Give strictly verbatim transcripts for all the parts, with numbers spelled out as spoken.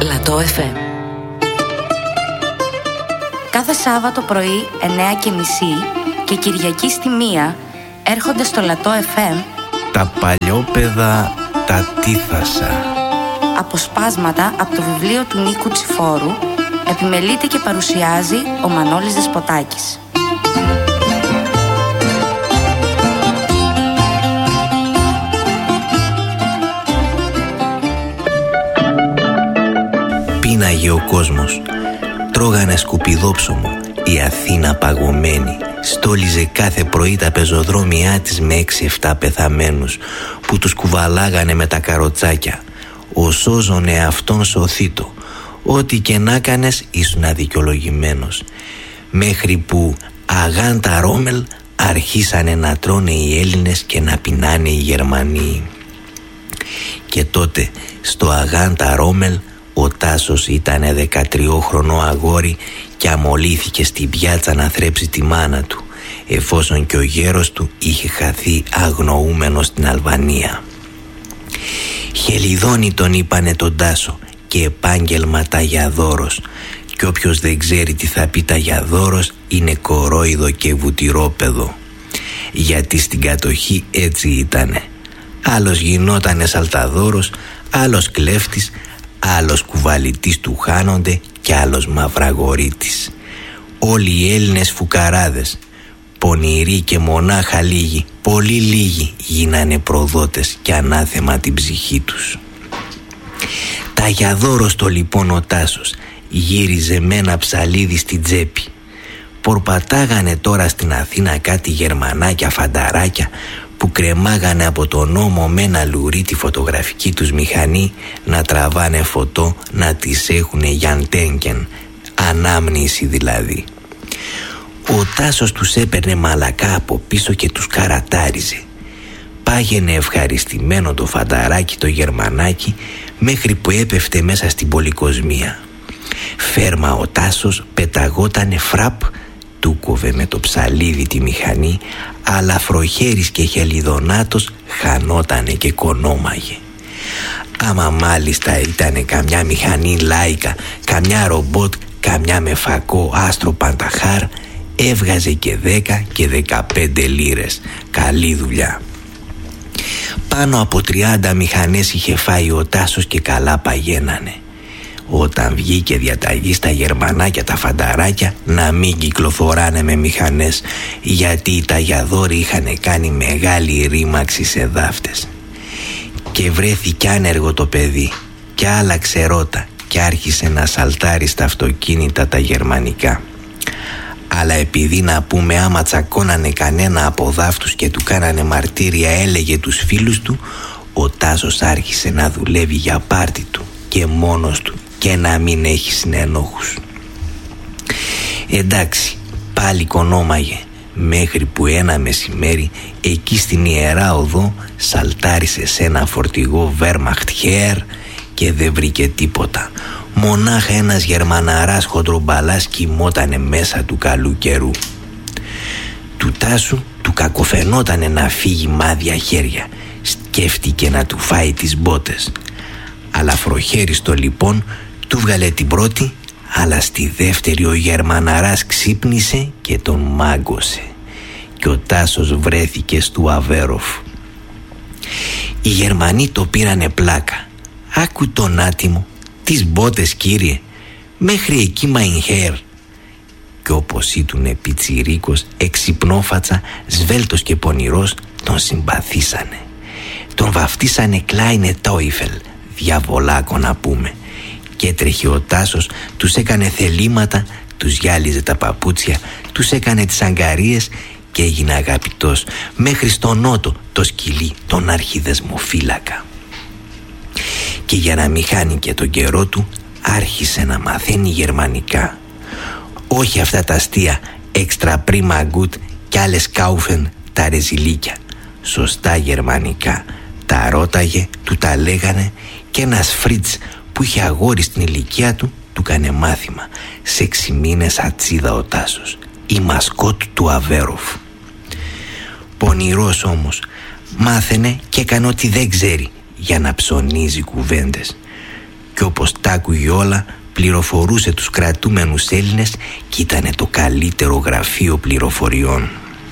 Πλατό εφ εμ. Κάθε Σάββατο πρωί εννιά και μισή και Κυριακή στη μία έρχονται στο Λατό εφ εμ τα παλιόπαιδα τα τίθασα. Αποσπάσματα από το βιβλίο του Νίκου Τσιφόρου. Επιμελείται και παρουσιάζει ο Μανώλης Δεσποτάκης. Πίναγε ο κόσμος, τρώγανε σκουπιδόψωμο, η Αθήνα παγωμένη. Στόλιζε κάθε πρωί τα πεζοδρόμια της με έξι εφτά πεθαμένους που τους κουβαλάγανε με τα καροτσάκια. Ο σώζον εαυτόν σωθήτο. Ό,τι και να κάνες ήσουν αδικαιολογημένος. Μέχρι που αγάν τα Ρόμελ αρχίσανε να τρώνε οι Έλληνες και να πεινάνε οι Γερμανοί. Και τότε στο αγάν τα Ρόμελ ο Τάσος ήτανε δεκατριόχρονο αγόρι και αμολύθηκε στην πιάτσα να θρέψει τη μάνα του, εφόσον και ο γέρος του είχε χαθεί αγνοούμενος στην Αλβανία. Χελιδόνι τον είπανε τον Τάσο και επάγγελμα ταγιαδόρος, και όποιος δεν ξέρει τι θα πει ταγιαδόρος είναι κορόιδο και βουτυρόπεδο, γιατί στην κατοχή έτσι ήτανε. Άλλος γινότανε σαλταδόρος, άλλος κλέφτης, άλλος κουβαλητής του χάνονται και άλλος μαυραγορίτης. Όλοι οι Έλληνες φουκαράδες, πονηροί και μονάχα λίγοι, πολύ λίγοι γίνανε προδότες και ανάθεμα την ψυχή τους. Ταγιαδόρος το λοιπόν ο Τάσος γύριζε με ένα ψαλίδι στην τσέπη. Πορπατάγανε τώρα στην Αθήνα κάτι Γερμανάκια φανταράκια που κρεμάγανε από τον νόμο με ένα λουρί τη φωτογραφική τους μηχανή να τραβάνε φωτό, να τις έχουνε γιαντέγκεν, ανάμνηση δηλαδή. Ο Τάσος τους έπαιρνε μαλακά από πίσω και τους καρατάριζε. Πάγαινε ευχαριστημένο το φανταράκι το Γερμανάκι μέχρι που έπεφτε μέσα στην πολυκοσμία. Φέρμα ο Τάσος πεταγότανε φραπ, του κόβε με το ψαλίδι τη μηχανή, αλλά φροχέρης και χελιδονάτος χανότανε και κονόμαγε. Άμα μάλιστα ήτανε καμιά μηχανή λάικα, καμιά ρομπότ, καμιά με φακό άστρο πανταχάρ, έβγαζε και δέκα και δεκαπέντε λίρες. Καλή δουλειά. Πάνω από τριάντα μηχανές είχε φάει ο Τάσος και καλά παγαίνανε. Όταν βγήκε διαταγή στα Γερμανάκια τα φανταράκια να μην κυκλοφοράνε με μηχανές, γιατί οι ταγιαδόροι είχαν κάνει μεγάλη ρήμαξη σε δάφτες. Και βρέθηκε άνεργο το παιδί και άλλαξε ρότα και άρχισε να σαλτάρει στα αυτοκίνητα τα γερμανικά. Αλλά επειδή να πούμε άμα τσακώνανε κανένα από δάφτους και του κάνανε μαρτύρια έλεγε τους φίλους του, ο Τάσος άρχισε να δουλεύει για πάρτι του και μόνος του και να μην έχει συνενόχους. Εντάξει, πάλι κονόμαγε, μέχρι που ένα μεσημέρι εκεί στην Ιερά Οδό σαλτάρισε σε ένα φορτηγό Wehrmacht Heer και δεν βρήκε τίποτα. Μονάχα ένας Γερμαναράς χοντρομπαλάς κοιμότανε μέσα του καλού καιρού. Του Τάσου του κακοφαινότανε να φύγει μάδια χέρια. Σκέφτηκε να του φάει τις μπότες. Αλλά φροχέριστο λοιπόν του βγάλε την πρώτη, αλλά στη δεύτερη ο Γερμαναράς ξύπνησε και τον μάγκωσε και ο Τάσος βρέθηκε στου Αβέροφ. Οι Γερμανοί το πήρανε πλάκα. Άκου τον άτιμο, τις μπότες κύριε, μέχρι εκεί μαϊνχέρ. Και όπως ήτουνε πιτσιρίκος, εξυπνόφατσα, σβέλτος και πονηρός, τον συμπαθήσανε. Τον βαφτίσανε Κλάινε Τόιφελ, διαβολάκο να πούμε. Και έτρεχε ο Τάσος, τους έκανε θελήματα, τους γυάλιζε τα παπούτσια, τους έκανε τις αγκαρίες και έγινε αγαπητός μέχρι στον νότο το σκυλί, τον αρχιδεσμοφύλακα. Και για να μην χάνει και τον καιρό του άρχισε να μαθαίνει γερμανικά. Όχι αυτά τα αστεία έξτρα πρίμα γκουτ κι άλλες κάουφεν τα ρεζιλίκια. Σωστά γερμανικά. Τα ρώταγε, του τα λέγανε και ένας Φρίτς που είχε αγόρι στην ηλικία του του κάνε μάθημα. Σε έξι μήνες ατσίδα ο Τάσος, η μασκότ του Αβέροφ. Πονηρός όμως, μάθαινε και έκανε ό,τι δεν ξέρει για να ψωνίζει κουβέντες. και όπως τ' άκουγε όλα πληροφορούσε τους κρατούμενους Έλληνες και ήτανε το καλύτερο γραφείο πληροφοριών.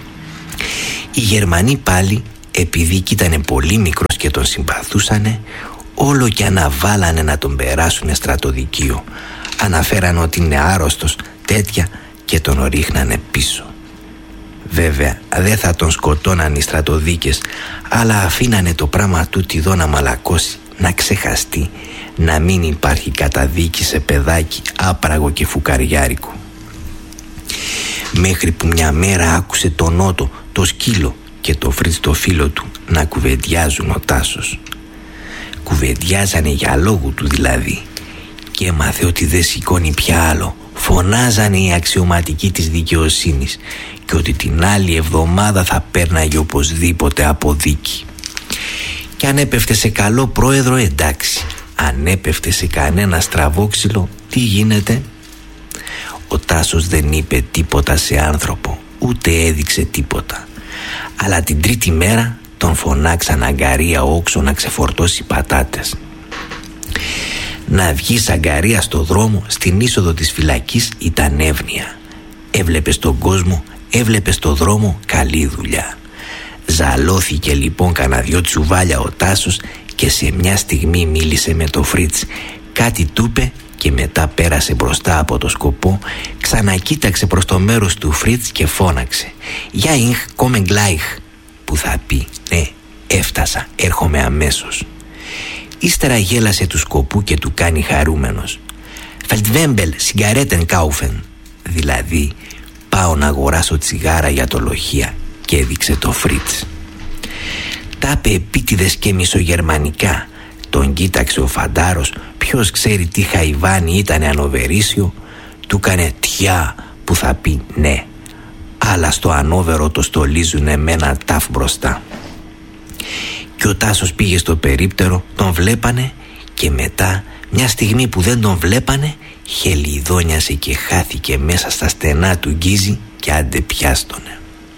Οι Γερμανοί πάλι, επειδή κι ήτανε πολύ μικρός και τον συμπαθούσανε, όλο και αναβάλανε να τον περάσουνε στρατοδικείο. Αναφέραν ότι είναι άρρωστος, τέτοια, και τον ρίχνανε πίσω. Βέβαια δεν θα τον σκοτώναν οι στρατοδίκες, αλλά αφήνανε το πράμα τούτη εδώ να μαλακώσει, να ξεχαστεί, να μην υπάρχει καταδίκη σε παιδάκι άπραγο και φουκαριάρικο. Μέχρι που μια μέρα άκουσε τον Νότο, το σκύλο και το Φρίτς το φίλο του να κουβεντιάζουν ο Τάσος. Κουβεντιάζανε για λόγου του δηλαδή, και έμαθε ότι δεν σηκώνει πια άλλο. Φωνάζανε οι αξιωματικοί της δικαιοσύνης και ότι την άλλη εβδομάδα θα πέρναγε οπωσδήποτε από δίκη. Και αν έπεφτε σε καλό πρόεδρο, εντάξει. Αν έπεφτε σε κανένα στραβόξυλο, τι γίνεται? Ο Τάσος δεν είπε τίποτα σε άνθρωπο, ούτε έδειξε τίποτα. Αλλά την τρίτη μέρα τον φωνάξαν αγκαρία όξο να ξεφορτώσει πατάτες. Να βγει αγκαρία στο δρόμο, στην είσοδο της φυλακής ήταν εύνοια. Έβλεπες τον κόσμο, έβλεπες το δρόμο, καλή δουλειά. Ζαλώθηκε λοιπόν κανένα δυο τσουβάλια ο Τάσος και σε μια στιγμή μίλησε με το Φρίτς. Κάτι του είπε και μετά πέρασε μπροστά από το σκοπό, ξανακοίταξε προς το μέρος του Φρίτς και φώναξε «Για ινχ, κόμεν γκλάιχ», που θα πει «Ναι, έφτασα, έρχομαι αμέσως». Ύστερα γέλασε του σκοπού και του κάνει χαρούμενος «Φελτβέμπελ, σιγκαρέτεν κάουφεν», δηλαδή «Πάω να αγοράσω τσιγάρα για το λοχεία», και έδειξε το Φρίτς. Τα είπε επίτηδες και μισογερμανικά. Τον κοίταξε ο φαντάρος, ποιος ξέρει τι χαϊβάνι ήτανε ανοβερίσιο. Του κάνε τιά, που θα πει ναι, αλλά στο ανώβερο το στολίζουνε με ένα τάφ μπροστά. Και ο Τάσος πήγε στο περίπτερο, τον βλέπανε και μετά, μια στιγμή που δεν τον βλέπανε, χελιδόνιασε και χάθηκε μέσα στα στενά του γκίζι και άντε πιάστονε.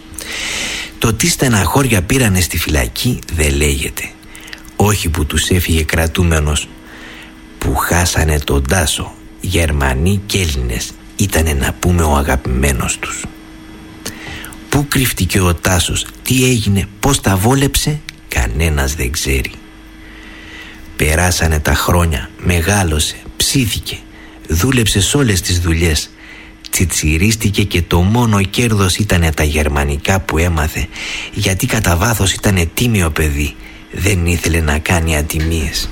Το τι στεναχώρια πήρανε στη φυλακή δεν λέγεται. Όχι που τους έφυγε κρατούμενος, που χάσανε τον Τάσο. Γερμανοί και Έλληνες ήτανε να πούμε ο αγαπημένος τους. Πού κρύφτηκε ο Τάσος, τι έγινε, πώς τα βόλεψε, κανένας δεν ξέρει. Περάσανε τα χρόνια, μεγάλωσε, ψήθηκε, δούλεψε σε όλες τις δουλειές. Τσιτσιρίστηκε και το μόνο κέρδος ήτανε τα γερμανικά που έμαθε, γιατί κατά βάθος ήτανε τίμιο παιδί, δεν ήθελε να κάνει ατιμίες.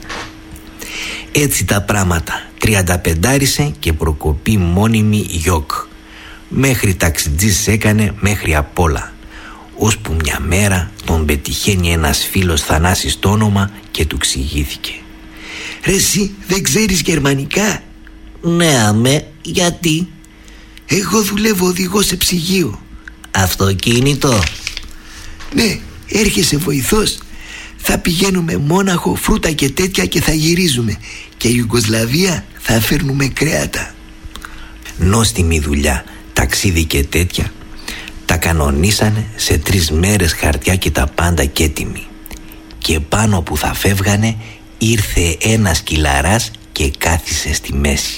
Έτσι τα πράγματα, τριανταπεντάρισε και προκοπή μόνιμη γιοκ. Μέχρι ταξιτζής έκανε, μέχρι απ' όλα. Ώσπου μια μέρα τον πετυχαίνει ένας φίλος Θανάσης το όνομα και του ξηγήθηκε. «Ρε εσύ δεν ξέρεις γερμανικά?» «Ναι αμέ, γιατί?» «Εγώ δουλεύω οδηγός σε ψυγείο». «Αυτοκίνητο?» «Ναι, έρχεσαι βοηθός. Θα πηγαίνουμε Μόναχο, φρούτα και τέτοια και θα γυρίζουμε. Και Ιουγκοσλαβία θα φέρνουμε κρέατα». Νόστιμη δουλειά, ταξίδι και τέτοια. Τα κανονίσανε σε τρεις μέρες, χαρτιά και τα πάντα και έτοιμοι. Και πάνω που θα φεύγανε ήρθε ένας κυλαράς και κάθισε στη μέση.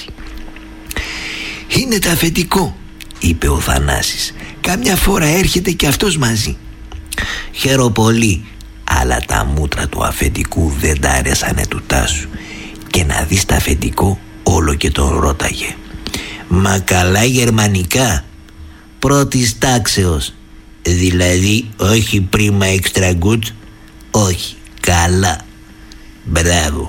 «Είναι τα αφεντικό», είπε ο Θανάσης. «Καμιά φορά έρχεται και αυτός μαζί». «Χαίρο πολύ», αλλά τα μούτρα του αφεντικού δεν τα αρέσανε του Τάσου. Και να δεις τα αφεντικό όλο και τον ρώταγε. «Μα καλά γερμανικά?» «Πρώτης τάξεως». «Δηλαδή όχι πρίμα extra good?» «Όχι, καλά». «Μπράβο».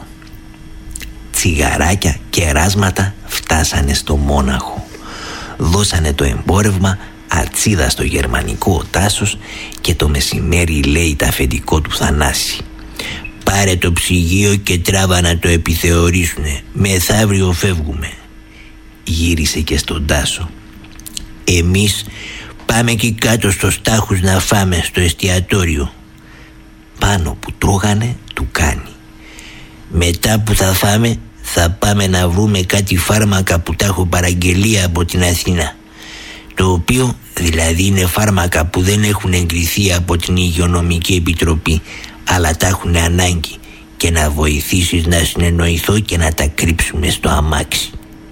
Τσιγαράκια και ράσματα φτάσανε στο Μόναχο. Δώσανε το εμπόρευμα, ατσίδα στο γερμανικό ο Τάσος, και το μεσημέρι λέει τα αφεντικό του Θανάση. «Πάρε το ψυγείο και τράβα να το επιθεωρήσουνε. Μεθαύριο φεύγουμε». Γύρισε και στον Τάσο. «Εμείς πάμε και κάτω στο Στάχους να φάμε στο εστιατόριο». Πάνω που τρώγανε του κάνει. «Μετά που θα φάμε θα πάμε να βρούμε κάτι φάρμακα που τα έχω παραγγελία από την Αθήνα. Το οποίο δηλαδή είναι φάρμακα που δεν έχουν εγκριθεί από την Υγειονομική Επιτροπή, αλλά τα έχουν ανάγκη και να βοηθήσεις να συνεννοηθώ και να τα κρύψουμε στο αμάξι.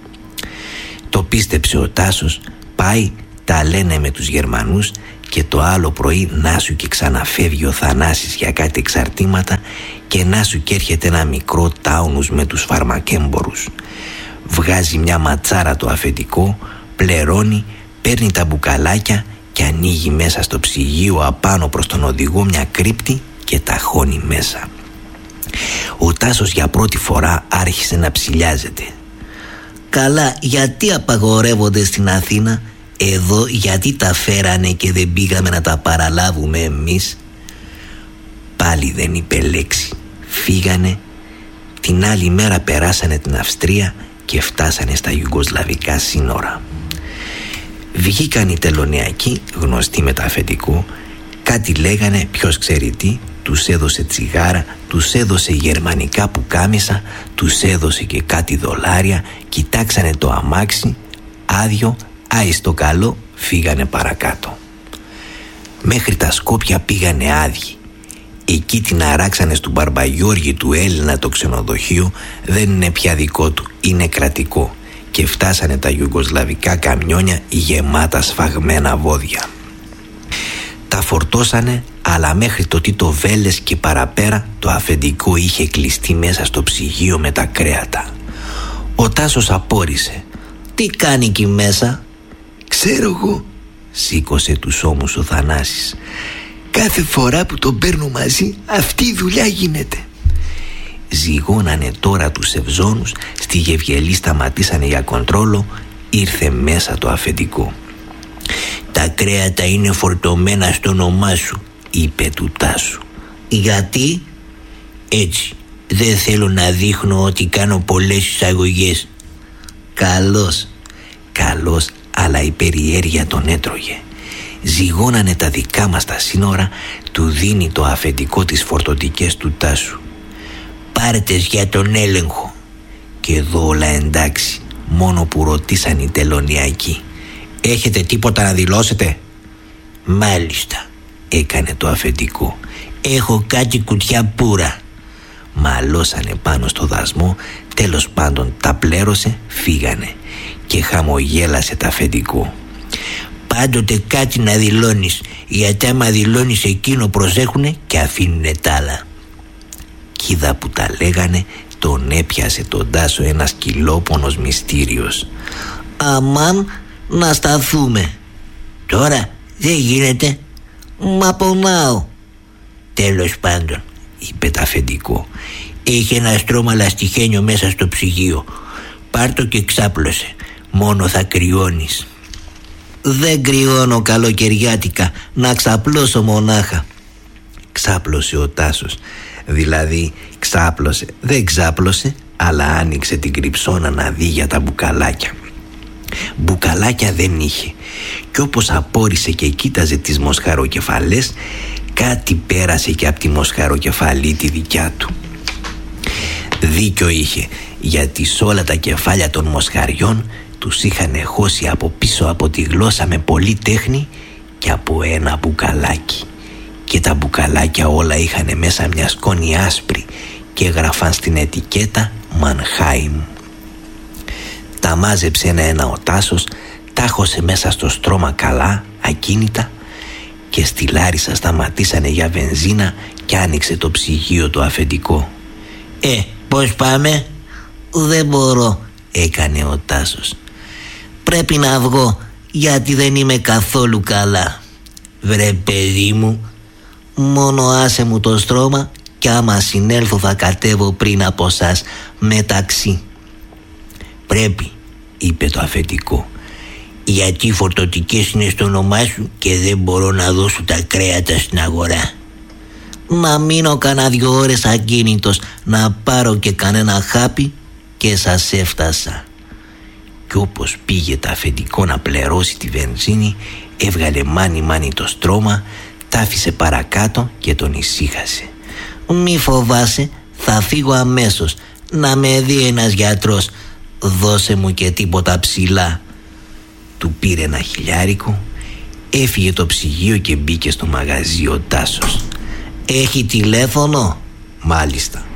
Το πίστεψε ο Τάσος, πάει, τα λένε με τους Γερμανούς και το άλλο πρωί να σου και ξαναφεύγει ο Θανάσης για κάτι εξαρτήματα και να σου και έρχεται ένα μικρό τάουνους με τους φαρμακέμπορους. Βγάζει μια ματσάρα το αφεντικό, πληρώνει, παίρνει τα μπουκαλάκια και ανοίγει μέσα στο ψυγείο απάνω προς τον οδηγό μια κρύπτη και τα χώνει μέσα. Ο Τάσος για πρώτη φορά άρχισε να ψηλιάζεται. «Καλά, γιατί απαγορεύονται στην Αθήνα? Εδώ γιατί τα φέρανε και δεν πήγαμε να τα παραλάβουμε εμείς?» Πάλι δεν είπε λέξη. Φύγανε. Την άλλη μέρα περάσανε την Αυστρία και φτάσανε στα Ιουγκοσλαβικά σύνορα. Βγήκαν οι τελωνιακοί, γνωστοί με τα αφεντικό. Κάτι λέγανε, ποιος ξέρει τι. Τους έδωσε τσιγάρα, τους έδωσε γερμανικά πουκάμισα, τους έδωσε και κάτι δολάρια. Κοιτάξανε το αμάξι, άδειο, άι στο καλό, φύγανε παρακάτω. Μέχρι τα Σκόπια πήγανε άδειοι. Εκεί την αράξανε στον Μπαρμπαγιώργη του Έλληνα το ξενοδοχείο. Δεν είναι πια δικό του, είναι κρατικό. Και φτάσανε τα ιουγκοσλαβικά καμιόνια γεμάτα σφαγμένα βόδια. Τα φορτώσανε, αλλά μέχρι το Τίτο Βέλες και παραπέρα το αφεντικό είχε κλειστεί μέσα στο ψυγείο με τα κρέατα. Ο Τάσος απόρρισε. «Τι κάνει εκεί μέσα?» «Ξέρω εγώ», σήκωσε τους ώμους ο Θανάσης. «Κάθε φορά που τον παίρνω μαζί αυτή η δουλειά γίνεται». Ζυγώνανε τώρα τους ευζώνους, στη Γευγελή σταματήσανε για κοντρόλο. Ήρθε μέσα το αφεντικό. «Τα κρέατα είναι φορτωμένα στο όνομά σου», είπε του Τάσου. «Γιατί?» «Έτσι, δεν θέλω να δείχνω ότι κάνω πολλές εισαγωγές». «Καλώς, καλώς», αλλά η περιέργεια τον έτρωγε. Ζυγώνανε τα δικά μας τα σύνορα, του δίνει το αφεντικό τις φορτωτικές του Τάσου. «Πάρτες για τον έλεγχο». Και εδώ όλα εντάξει, μόνο που ρωτήσαν οι τελωνιακοί. «Έχετε τίποτα να δηλώσετε?» «Μάλιστα», έκανε το αφεντικό. «Έχω κάτι κουτιά πουρα». Μαλώσανε πάνω στο δασμό. Τέλος πάντων τα πλέρωσε, φύγανε. Και χαμογέλασε το αφεντικό. «Πάντοτε κάτι να δηλώνεις, γιατί άμα δηλώνεις εκείνο προσέχουνε και αφήνουνε τ' άλλα». Κοίτα που τα λέγανε, τον έπιασε τον Τάσο ένας κυλόπονος μυστήριος. «Αμάν, να σταθούμε». «Τώρα δεν γίνεται, μα πονάω». «Τέλος πάντων», είπε το αφεντικό, «έχει ένα στρώμα λαστιχένιο μέσα στο ψυγείο. Πάρ' το και ξάπλωσε, μόνο θα κρυώνεις». «Δεν κρυώνω καλοκαιριάτικα, να ξαπλώσω μονάχα». Ξάπλωσε ο Τάσος. Δηλαδή ξάπλωσε, δεν ξάπλωσε, αλλά άνοιξε την κρυψώνα να δει για τα μπουκαλάκια. Μπουκαλάκια δεν είχε. Κι όπως απόρρισε και κοίταζε τις μοσχαροκεφαλές, κάτι πέρασε και από τη μοσχαροκεφαλή τη δικιά του. Δίκιο είχε, γιατί σ' όλα τα κεφάλια των μοσχαριών τους είχαν χώσει από πίσω από τη γλώσσα με πολλή τέχνη και από ένα μπουκαλάκι. Και τα μπουκαλάκια όλα είχαν μέσα μια σκόνη άσπρη και έγραφαν στην ετικέτα Μανχάιμ. Τα μάζεψε ένα-ένα ο Τάσος, τα χώσε μέσα στο στρώμα καλά, ακίνητα, και στη Λάρισα σταματήσανε για βενζίνα και άνοιξε το ψυγείο το αφεντικό. «Ε, πώς πάμε?» «Δεν μπορώ», έκανε ο Τάσος. «Πρέπει να βγω, γιατί δεν είμαι καθόλου καλά». «Βρε παιδί μου, μόνο άσε μου το στρώμα κι άμα συνέλθω θα κατέβω πριν από σας με ταξί». «Πρέπει», είπε το αφεντικό, «γιατί οι φορτωτικές είναι στο όνομά σου και δεν μπορώ να δώσω τα κρέατα στην αγορά». «Να μείνω κανένα δυο ώρες ακίνητος να πάρω και κανένα χάπι και σας έφτασα». Κι όπως πήγε το αφεντικό να πληρώσει τη βενζίνη, έβγαλε μάνι μάνι το στρώμα, τ' άφησε παρακάτω και τον ησύχασε. «Μη φοβάσαι, θα φύγω αμέσως, να με δει ένας γιατρός, δώσε μου και τίποτα ψηλά». Του πήρε ένα χιλιάρικο, έφυγε το ψυγείο και μπήκε στο μαγαζί ο Τάσος. «Έχει τηλέφωνο?» «Μάλιστα».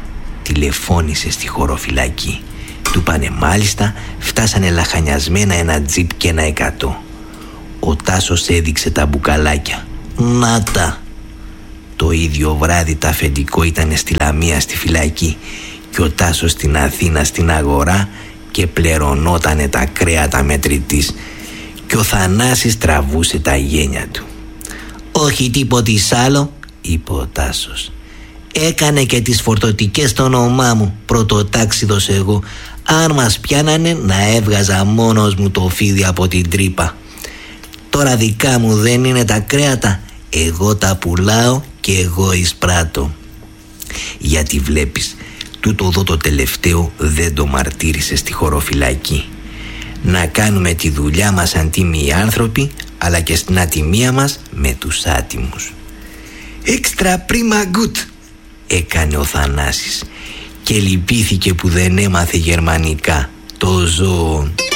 τηλεφώνησε στη χωροφυλακή. Του πάνε μάλιστα, φτάσανε λαχανιασμένα ένα τζιπ και ένα εκατό. Ο Τάσος έδειξε τα μπουκαλάκια. Να τα! Το ίδιο βράδυ τα αφεντικό ήταν στη Λαμία στη φυλακή και ο Τάσος στην Αθήνα στην αγορά και πληρωνότανε τα κρέατα μετρητής και ο Θανάσης τραβούσε τα γένια του. «Όχι τίποτης άλλο», είπε ο Τάσος. «Έκανε και τις φορτωτικές στο όνομά μου, πρωτοτάξιδος εγώ. Αν μας πιάνανε να έβγαζα μόνος μου το φίδι από την τρύπα. Τώρα δικά μου δεν είναι τα κρέατα, εγώ τα πουλάω και εγώ εισπράττω». Γιατί βλέπεις, τούτο εδώ το τελευταίο δεν το μαρτύρησε στη χωροφυλακή. Να κάνουμε τη δουλειά μας αντίμοι άνθρωποι, αλλά και στην ατιμία μας με τους άτιμους. «Extra prima gut», έκανε ο Θανάσης και λυπήθηκε που δεν έμαθε γερμανικά. Το ζώο.